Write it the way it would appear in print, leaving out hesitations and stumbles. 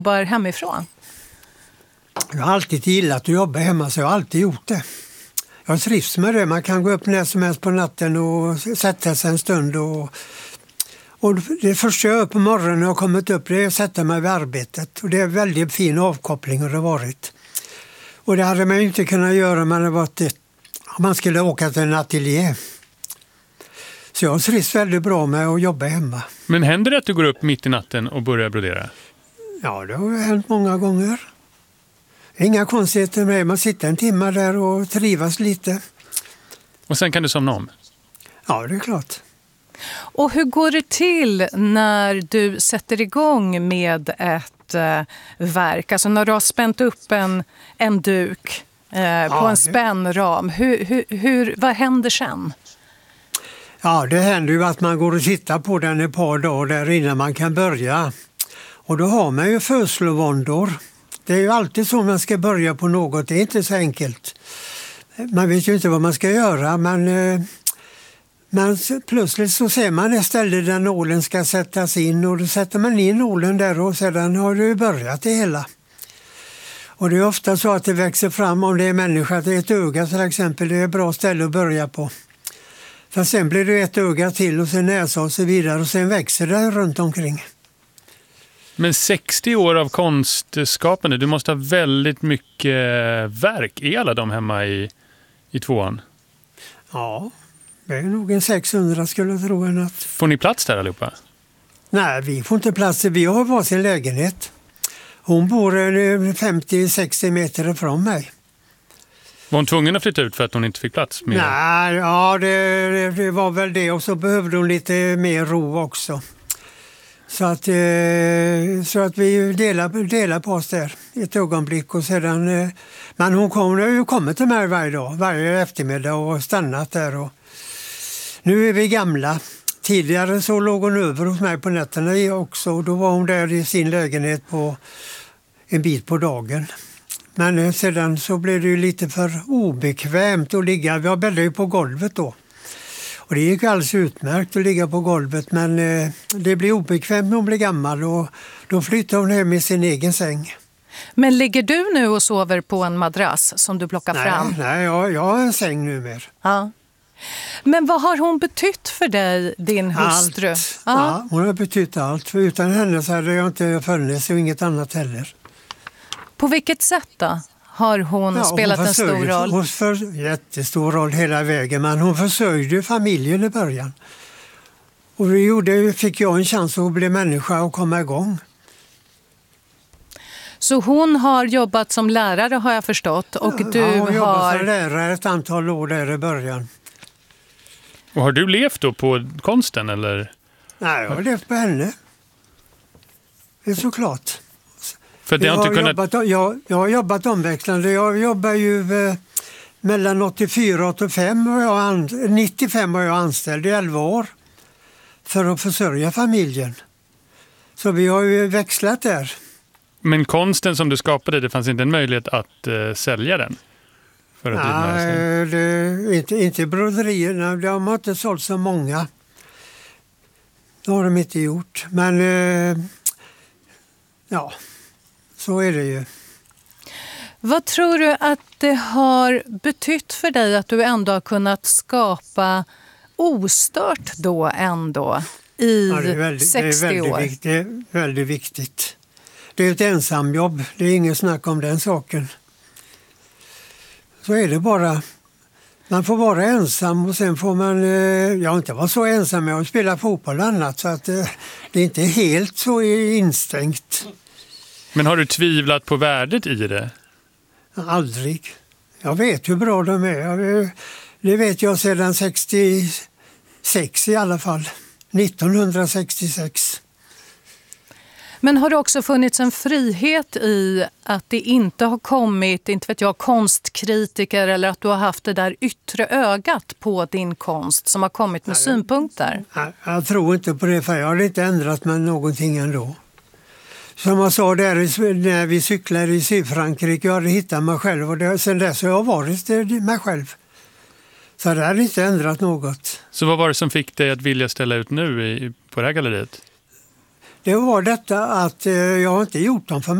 jobbar hemifrån? Jag har alltid gillat att jobba hemma, så jag har alltid gjort det. Jag trivs med det. Man kan gå upp när som helst på natten och sätta sig en stund. Och det första jag gör på morgonen när jag har kommit upp, det är att sätta mig vid arbetet. Och det är väldigt fin avkoppling har det varit. Och det hade man ju inte kunnat göra om man skulle åka till en ateljé. Så jag trivs väldigt bra med att jobba hemma. Men händer det att du går upp mitt i natten och börjar brodera? Ja, det har hänt många gånger. Inga konstigheter med. Man sitter en timme där och trivas lite. Och sen kan du somna om? Ja, det är klart. Och hur går det till när du sätter igång med ett verk? Alltså när du har spänt upp en duk på en spännram. Vad händer sen? Ja, det händer ju att man går och tittar på den ett par dagar där innan man kan börja. Och då har man ju födslovåndor. Det är ju alltid så man ska börja på något. Det är inte så enkelt. Man vet ju inte vad man ska göra, men plötsligt så ser man ett ställe där nålen ska sättas in, och då sätter man in nålen där och sedan har det börjat det hela. Och det är ofta så att det växer fram, om det är människa, det är ett öga till exempel, det är ett bra ställe att börja på. För sen blir det ett öga till och sen näsa och så vidare, och sen växer det runt omkring. Men 60 år av konstskapande, du måste ha väldigt mycket verk. Är alla de hemma i tvåan? Ja, det är nog en 600 skulle jag tro. Får ni plats där allihopa? Nej, vi får inte plats. Vi har varsin lägenhet. Hon bor 50-60 meter ifrån mig. Var hon tvungen att flytta ut för att hon inte fick plats? Nej, ja, det var väl det. Och så behövde hon lite mer ro också. Så att vi delar på oss där ett ögonblick. Och sedan, men hon kommer till mig varje dag, varje eftermiddag och stannat där. Och nu är vi gamla. Tidigare så låg hon över hos mig på nätterna också. Och då var hon där i sin lägenhet på en bit på dagen. Men sedan så blev det ju lite för obekvämt att ligga. Jag bäddade ju på golvet då. Och det gick alldeles utmärkt att ligga på golvet, men det blev obekvämt när hon blev gammal och då flyttade hon hem i sin egen säng. Men ligger du nu och sover på en madrass som du plockar fram? Nej, jag har en säng numera. Ja. Men vad har hon betytt för dig, din hustru? Allt. Ja, hon har betytt allt. För utan henne så hade jag inte funnits och inget annat heller. På vilket sätt då? Har hon spelat en stor roll? Hon jättestor roll hela vägen, men hon försörjde familjen i början. Och fick jag en chans att bli människa och komma igång. Så hon har jobbat som lärare har jag förstått. Och hon jobbat som lärare ett antal år där i början. Och har du levt då på konsten eller? Nej, jag har levt på henne. Det är såklart. För jag har jobbat omväxlande. Jag jobbar ju mellan 84 och 85 och 95 var jag anställd i 11 år för att försörja familjen. Så vi har ju växlat där. Men konsten som du skapade, det fanns inte en möjlighet att sälja den? För att nej, inte broderierna. De har inte sålt så många. Det har de inte gjort. Men ja... Så är det ju. Vad tror du att det har betytt för dig att du ändå har kunnat skapa ostört då ändå i 60 år? Det är väldigt viktigt. Det är ett ensamjobb. Det är ingen snack om den saken. Så är det bara. Man får vara ensam och sen får man... Jag inte vara så ensam med att spela fotboll och annat. Så att det är inte helt så instängt. Men har du tvivlat på värdet i det? Aldrig. Jag vet hur bra de är. Det vet jag sedan 66 i alla fall. 1966. Men har det också funnits en frihet i att det inte har kommit, inte vet jag, konstkritiker eller att du har haft det där yttre ögat på din konst som har kommit med synpunkter? Jag tror inte på det, för jag har inte ändrat mig någonting ändå. Som jag sa där när vi cyklade i Sydfrankrike, jag hade hittat mig själv och sen dess har jag varit mig själv. Så det har inte ändrat något. Så vad var det som fick dig att vilja ställa ut nu på det här galleriet? det var detta att jag har inte gjort dem för